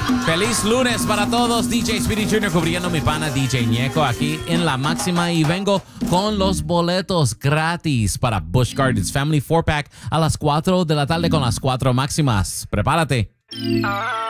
Feliz lunes para todos. DJ Speedy Jr. cubriendo mi pana DJ Ñeco aquí en La Máxima y vengo con los boletos gratis para Busch Gardens Family 4-Pack a las 4 de la tarde con las 4 máximas. Prepárate.